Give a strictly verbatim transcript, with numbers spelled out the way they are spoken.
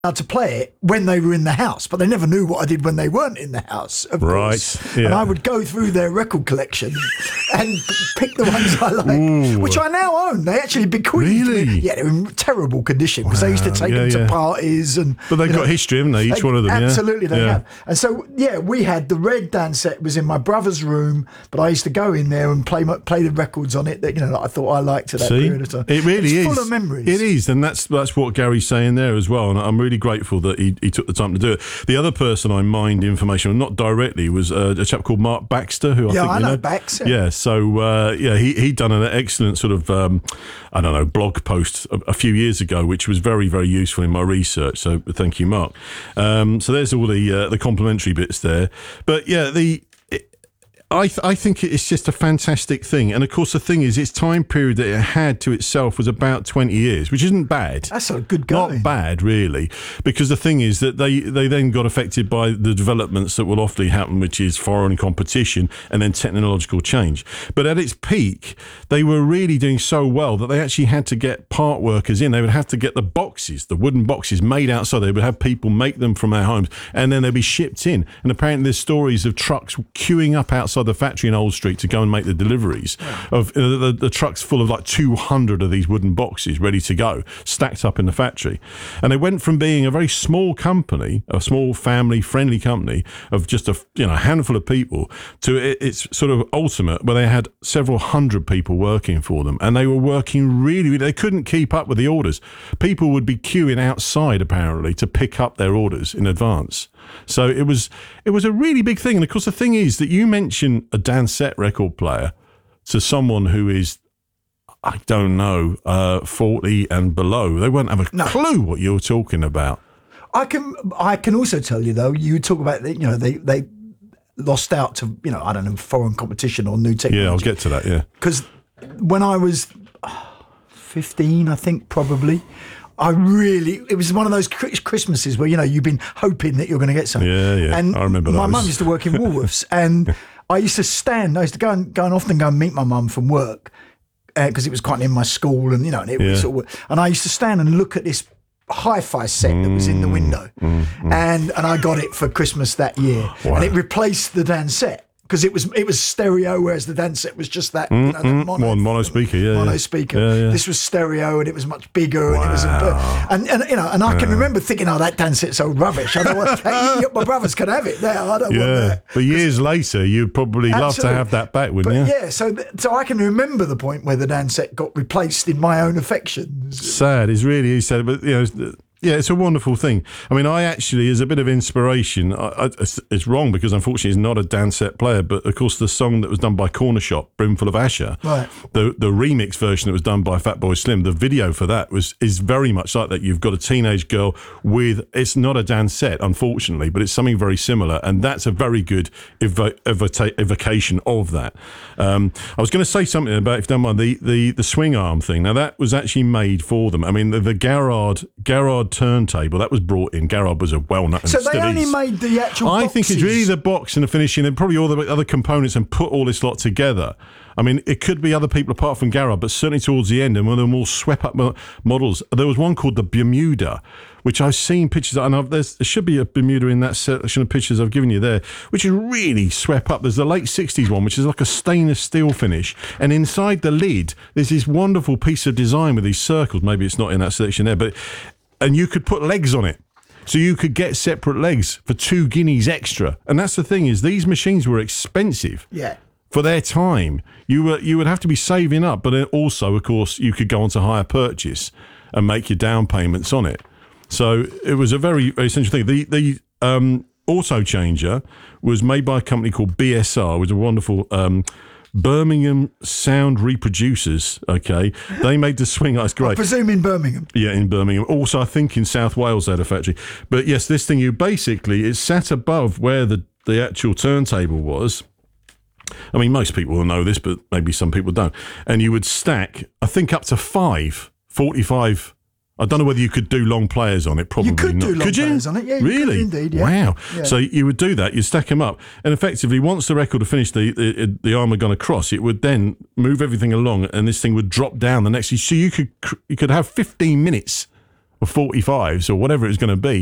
to play it when they were in the house, but they never knew what I did when they weren't in the house, of right. course. Yeah. And I would go through their record collection and pick the ones I like, Ooh. which I now own. They actually bequeathed Really? me. Yeah, they're in terrible condition because wow. I used to take yeah, them to yeah. parties. and. But they've you know, got history, haven't they? Each they, one of them, absolutely, yeah? they yeah. have. And so, yeah, we had the red Dansette was in my brother's room, but I used to go in there and play my, play the records on it that you know that I thought I liked at that See? period of time. It really it's is full of memories. It is, and that's that's what Gary's saying there as well. And I'm really grateful that he, he took the time to do it. The other person I mined information on, not directly, was uh, a chap called Mark Baxter, who I yeah, think I you know, know. Bax. Yeah. yeah, so uh, yeah, he he'd done an excellent sort of um, I don't know blog post a, a few years ago, which was very very useful in my research. So thank you, Mark. Um, so there's all the uh, the complimentary bits there, but yeah, the. I, th- I think it's just a fantastic thing. And of course, the thing is, its time period that it had to itself was about twenty years, which isn't bad. That's a good going. Not bad, really. Because the thing is that they, they then got affected by the developments that will often happen, which is foreign competition and then technological change. But at its peak, they were really doing so well that they actually had to get part workers in. They would have to get the boxes, the wooden boxes made outside. They would have people make them from their homes and then they'd be shipped in. And apparently there's stories of trucks queuing up outside the factory in Old Street to go and make the deliveries of uh, the, the trucks full of like two hundred of these wooden boxes ready to go, stacked up in the factory. And they went from being a very small company, a small family friendly company of just a you know handful of people, to it, its sort of ultimate where they had several hundred people working for them, and they were working really, really they couldn't keep up with the orders. People would be queuing outside apparently to pick up their orders in advance. So it was it was a really big thing. And of course, the thing is that you mention a Dansette record player to someone who is, I don't know, uh, forty and below. They won't have a no. clue what you're talking about. I can I can also tell you, though, you talk about, the, you know, they, they lost out to, you know, I don't know, foreign competition or new technology. Yeah, I'll get to that, yeah. Because when I was fifteen, I think, probably, I really, it was one of those Christmases where, you know, you've been hoping that you're going to get something. Yeah, yeah, and I remember my those. mum used to work in Woolworths and I used to stand, I used to go and, go and often go and meet my mum from work because uh, it was quite near my school and, you know, and, it yeah. was sort of, and I used to stand and look at this hi-fi set mm, that was in the window mm, mm. and and I got it for Christmas that year. Wow. And it replaced the Dansette. Because it was it was stereo, whereas the Dansette was just that, mm, you know, that mm, mono, one mono speaker, yeah, mono yeah. speaker. Yeah, yeah. This was stereo, and it was much bigger, wow. and it was, a, and, and you know, and I can yeah. remember thinking, "Oh, that Dansette's so rubbish. I don't want hey, my brothers can have it now. I don't yeah. want that." But years later, you'd probably absolutely. love to have that back, wouldn't but you? Yeah, so so I can remember the point where the Dansette got replaced in my own affections. Sad, it's really sad, but you know. Yeah, it's a wonderful thing. I mean, I actually, as a bit of inspiration, I, I, it's wrong because unfortunately he's not a Dansette player, but of course the song that was done by Corner Shop, Brimful of Asher, right. the the remix version that was done by Fatboy Slim, the video for that was is very much like that. You've got a teenage girl with, it's not a Dansette, unfortunately, but it's something very similar, and that's a very good evo- evota- evocation of that. Um, I was going to say something about, if you don't mind, the, the, the swing arm thing. Now, that was actually made for them. I mean, the, the Garrard, Garrard turntable that was brought in. Garrard was a well-known. So they only is. made the actual. I boxes. think it's really the box and the finishing, and probably all the other components, and put all this lot together. I mean, it could be other people apart from Garrard, but certainly towards the end, and one of them all swept up models. There was one called the Bermuda, which I've seen pictures of, and I've, there should be a Bermuda in that section of pictures I've given you there, which is really swept up. There's the late sixties one, which is like a stainless steel finish, and inside the lid, there's this wonderful piece of design with these circles. Maybe it's not in that section there, but and you could put legs on it. So you could get separate legs for two guineas extra. And that's the thing, is these machines were expensive. Yeah. For their time. You were you would have to be saving up, but then also, of course, you could go on to hire purchase and make your down payments on it. So it was a very, very essential thing. The the um, auto changer was made by a company called B S R, which was a wonderful um, Birmingham Sound Reproducers. Okay, they made the swing. That's great. I presume in Birmingham. Yeah, in Birmingham. Also, I think in South Wales they had a factory. But yes, this thing, you basically, it sat above where the the actual turntable was. I mean, most people will know this, but maybe some people don't. And you would stack, I think, up to five, forty-five. I don't know whether you could do long players on it. Probably you could not. do long could you? players on it. Yeah, you really? could indeed. Yeah. Wow. Yeah. So you would do that. You stack them up, and effectively, once the record had finished, the the, the arm had gone across. It would then move everything along, and this thing would drop down the next. So you could you could have fifteen minutes or forty-fives or whatever it's going to be.